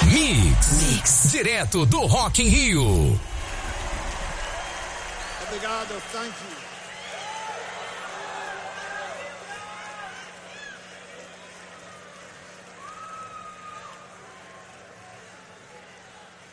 Mix. Direto do Rock in Rio. Obrigado, thank you.